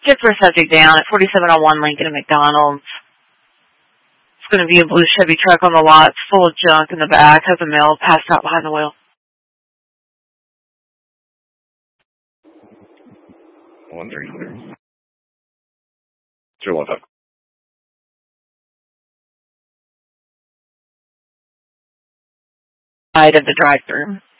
Check for a subject down at 4701 Lincoln at McDonald's. It's going to be a blue Chevy truck on the lot. It's full of junk in the back. Has a male passed out behind the wheel. 1-300. 015. Side of the drive-thru.